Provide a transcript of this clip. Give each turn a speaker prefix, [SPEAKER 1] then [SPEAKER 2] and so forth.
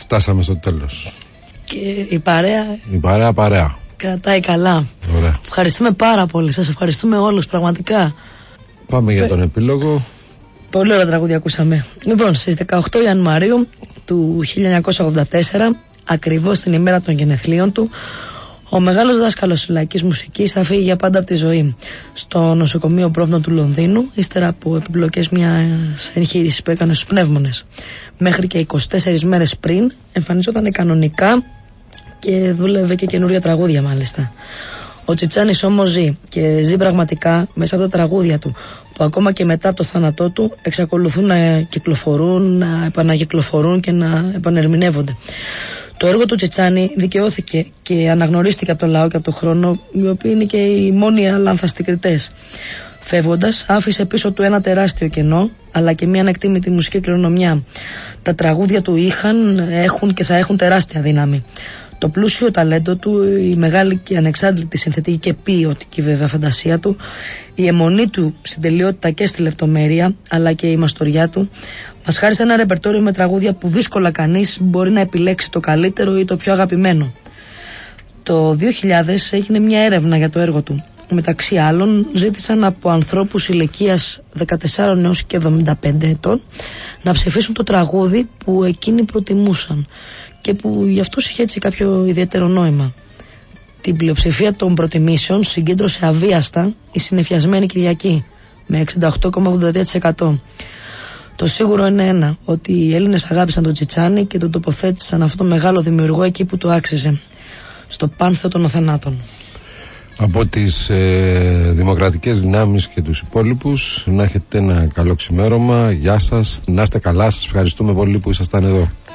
[SPEAKER 1] φτάσαμε στο τέλος.
[SPEAKER 2] Και η παρέα.
[SPEAKER 1] Παρέα.
[SPEAKER 2] Κρατάει καλά.
[SPEAKER 1] Ωραία.
[SPEAKER 2] Ευχαριστούμε πάρα πολύ. Σας ευχαριστούμε όλους, πραγματικά.
[SPEAKER 1] Πάμε για τον επίλογο.
[SPEAKER 2] Πολύ ωραία τραγούδια ακούσαμε. Λοιπόν, στις 18 Ιανουαρίου του 1984, ακριβώς την ημέρα των γενεθλίων του, ο μεγάλος δάσκαλος λαϊκής μουσικής θα φύγει για πάντα από τη ζωή στο νοσοκομείο Μπρόμπτον του Λονδίνου, ύστερα από επιπλοκές μιας εγχείρησης που έκανε στους πνεύμονες. Μέχρι και 24 μέρες πριν εμφανιζόταν κανονικά και δούλευε και καινούρια τραγούδια μάλιστα. Ο Τσιτσάνης όμως ζει και ζει πραγματικά μέσα από τα τραγούδια του, που ακόμα και μετά από το θάνατό του εξακολουθούν να κυκλοφορούν, να επανακυκλοφορούν και να επανερμηνεύονται. Το έργο του Τσιτσάνη δικαιώθηκε και αναγνωρίστηκε από το λαό και από τον χρόνο, οι οποίοι είναι και οι μόνοι λανθαστοί κριτές. Φεύγοντας, άφησε πίσω του ένα τεράστιο κενό, αλλά και μια ανεκτήμητη μουσική κληρονομιά. Τα τραγούδια του έχουν και θα έχουν τεράστια δύναμη. Το πλούσιο ταλέντο του, η μεγάλη και ανεξάντλητη συνθετική και ποιοτική βέβαια φαντασία του, η αιμονή του στην τελειότητα και στη λεπτομέρεια, αλλά και η μαστοριά του, μας χάρισε ένα ρεπερτόριο με τραγούδια που δύσκολα κανείς μπορεί να επιλέξει το καλύτερο ή το πιο αγαπημένο. Το 2000 έγινε μια έρευνα για το έργο του. Μεταξύ άλλων, ζήτησαν από ανθρώπους ηλικίας 14 έως και 75 ετών να ψηφίσουν το τραγούδι που εκείνοι προτιμούσαν και που γι' αυτό είχε έτσι κάποιο ιδιαίτερο νόημα. Την πλειοψηφία των προτιμήσεων συγκέντρωσε αβίαστα η συνεφιασμένη Κυριακή με 68,83%. Το σίγουρο είναι ένα, ότι οι Έλληνες αγάπησαν τον Τσιτσάνη και τον τοποθέτησαν αυτόν τον μεγάλο δημιουργό εκεί που του άξιζε, στο πάνθεο των οθανάτων.
[SPEAKER 1] Από τις δημοκρατικές δυνάμεις και τους υπόλοιπους, να έχετε ένα καλό ξημέρωμα. Γεια σας, να είστε καλά, σας ευχαριστούμε πολύ που ήσασταν εδώ.